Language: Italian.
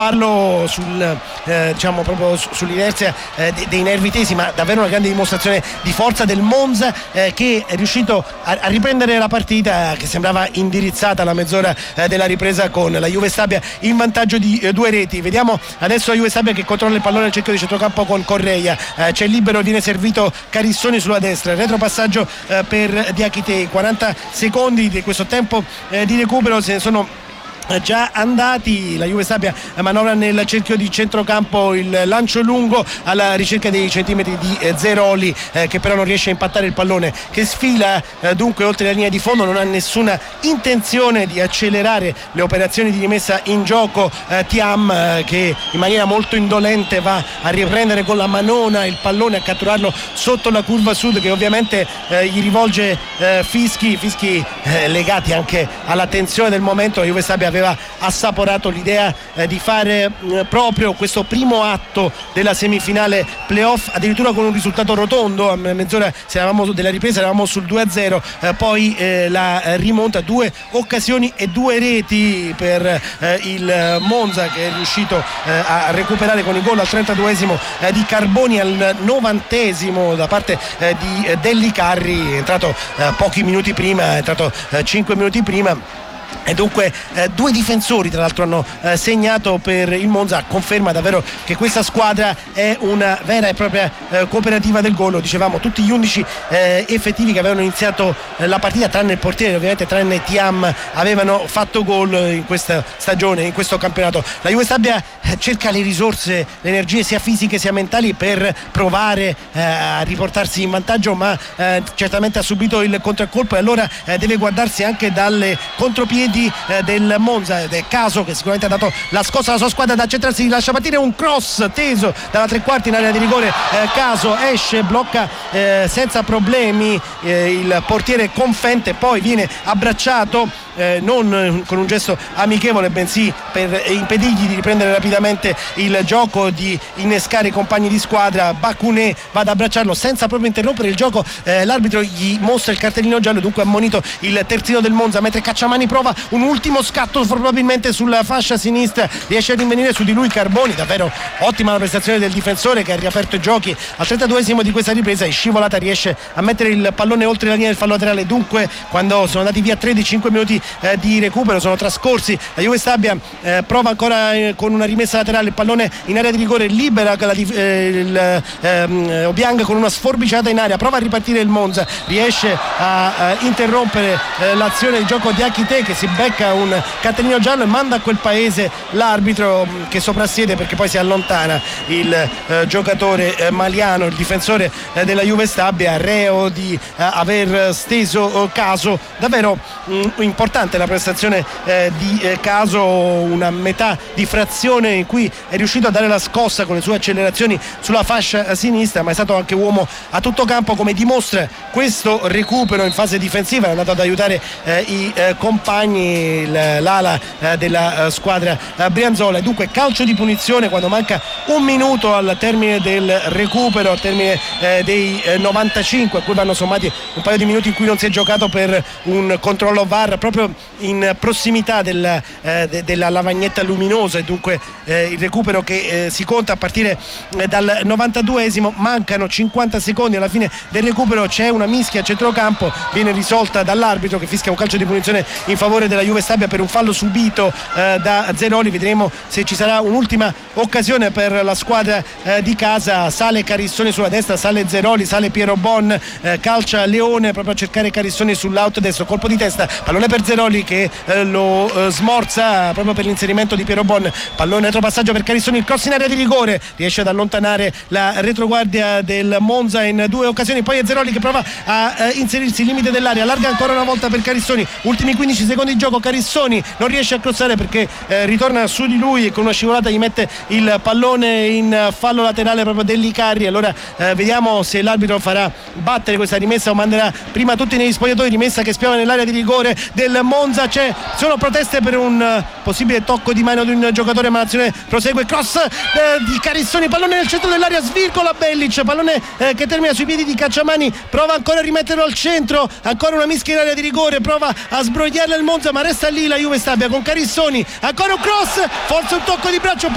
Parlo diciamo proprio sull'inerzia dei nervi tesi, ma davvero una grande dimostrazione di forza del Monza che è riuscito a riprendere la partita che sembrava indirizzata alla mezz'ora della ripresa con la Juve Stabia in vantaggio di 2 reti. Vediamo adesso la Juve Stabia che controlla il pallone al cerchio di centrocampo con Correia, c'è il libero, viene servito Carissoni sulla destra, il retropassaggio per Diakité. 40 secondi di questo tempo di recupero se ne sono già andati. La Juve Stabia manovra nel cerchio di centrocampo, il lancio lungo alla ricerca dei centimetri di Zeroli che però non riesce a impattare il pallone, che sfila dunque oltre la linea di fondo, non ha nessuna intenzione di accelerare le operazioni di rimessa in gioco. Thiam che in maniera molto indolente va a riprendere con la manona il pallone, a catturarlo sotto la curva sud, che ovviamente gli rivolge fischi legati anche alla tensione del momento. La Juve Stabia aveva assaporato l'idea di fare proprio questo primo atto della semifinale playoff addirittura con un risultato rotondo. A mezz'ora della ripresa eravamo sul 2-0, poi la rimonta, 2 occasioni e 2 reti per il Monza, che è riuscito a recuperare con il gol al 32esimo di Carboni, al 90esimo da parte di Dellicarri, è entrato pochi minuti prima, è entrato 5 minuti prima. E dunque 2 difensori tra l'altro hanno segnato per il Monza, conferma davvero che questa squadra è una vera e propria cooperativa del gol. Lo dicevamo, tutti gli 11 effettivi che avevano iniziato la partita, tranne il portiere ovviamente, tranne Thiam, avevano fatto gol in questa stagione, in questo campionato. La Juve Stabia cerca le risorse, le energie sia fisiche sia mentali per provare a riportarsi in vantaggio, ma certamente ha subito il contraccolpo e allora deve guardarsi anche dalle contropiedi del Monza, ed è Caso che sicuramente ha dato la scossa alla sua squadra da centrarsi, lascia partire un cross teso dalla tre quarti in area di rigore. Caso esce, blocca senza problemi il portiere Confente, poi viene abbracciato non con un gesto amichevole, bensì per impedirgli di riprendere rapidamente il gioco, di innescare i compagni di squadra. Bakuné va ad abbracciarlo senza proprio interrompere il gioco, l'arbitro gli mostra il cartellino giallo, dunque ammonito il terzino del Monza, mentre Cacciamani prova un ultimo scatto probabilmente sulla fascia sinistra, riesce a rinvenire su di lui Carboni. Davvero ottima la prestazione del difensore che ha riaperto i giochi al 32esimo di questa ripresa, in scivolata riesce a mettere il pallone oltre la linea del fallo laterale. Dunque quando sono andati via 5 minuti di recupero sono trascorsi, la Juve Stabia prova ancora con una rimessa laterale, il pallone in area di rigore, libera Obiang con una sforbiciata in aria, prova a ripartire il Monza, riesce a interrompere l'azione di gioco di Akité, che si becca un cartellino giallo e manda a quel paese l'arbitro, che soprassiede perché poi si allontana il giocatore maliano, il difensore della Juve Stabia, reo di aver steso Caso. Davvero importante la prestazione di Caso, una metà di frazione in cui è riuscito a dare la scossa con le sue accelerazioni sulla fascia sinistra, ma è stato anche uomo a tutto campo, come dimostra questo recupero in fase difensiva. È andato ad aiutare i compagni, l'ala della squadra brianzola. E dunque calcio di punizione quando manca un minuto al termine del recupero, al termine dei 95, a cui vanno sommati un paio di minuti in cui non si è giocato per un controllo VAR proprio in prossimità della lavagnetta luminosa, e dunque il recupero che si conta a partire dal 92esimo. Mancano 50 secondi alla fine del recupero, c'è una mischia a centrocampo, viene risolta dall'arbitro che fischia un calcio di punizione in favore della Juve Stabia per un fallo subito da Zeroli. Vedremo se ci sarà un'ultima occasione per la squadra di casa. Sale Carissoni sulla destra, sale Zeroli, sale Piero Bon, calcia Leone proprio a cercare Carissoni sull'out destro, colpo di testa, pallone per Zeroli che lo smorza proprio per l'inserimento di Piero Bon, pallone retropassaggio per Carissoni, il cross in area di rigore, riesce ad allontanare la retroguardia del Monza in 2 occasioni, poi è Zeroli che prova a inserirsi, limite dell'area, allarga ancora una volta per Carissoni, ultimi 15 secondi di gioco, Carissoni non riesce a crossare perché ritorna su di lui e con una scivolata gli mette il pallone in fallo laterale proprio Dellicarri. Allora vediamo se l'arbitro farà battere questa rimessa o manderà prima tutti negli spogliatoi. Rimessa che spiava nell'area di rigore del Monza, sono proteste per un possibile tocco di mano di un giocatore, ma l'azione prosegue. Cross di Carissoni, pallone nel centro dell'area, svirgola Bellic, pallone che termina sui piedi di Cacciamani, prova ancora a rimetterlo al centro, ancora una mischia in area di rigore, prova a sbrogliarla il Monza, ma resta lì la Juve Stabia con Carissoni, ancora un cross, forse un tocco di braccio